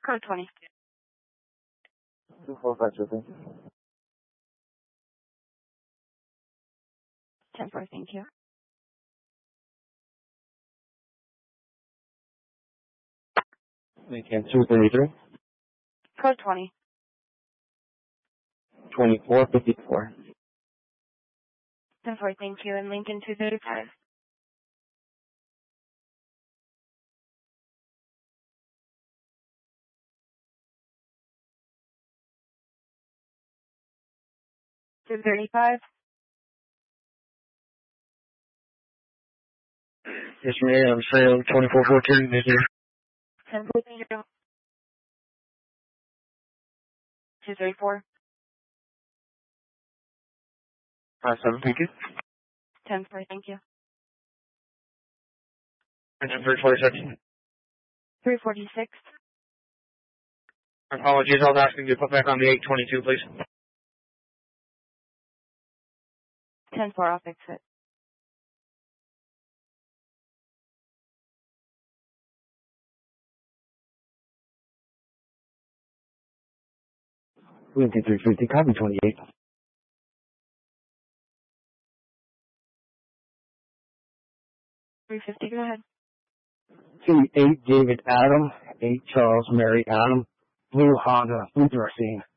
Code 20. 245, 10-4, thank you. Lincoln 233, Code 20. 2454. 10-4, thank you. And Lincoln 235. $235. Yes, ma'am. Sale 2414. Yes, sir. 10-4, thank you. 234. 57, thank you. 10-4, thank you. Engine 346. 346. Apologies, I was asking you to put back on the 822, please. 10-4, I'll fix it. Lincoln 350, copy 28. 350, go ahead. C8 David Adam, 8 Charles Mary Adam, Blue Honda, Blue Racine.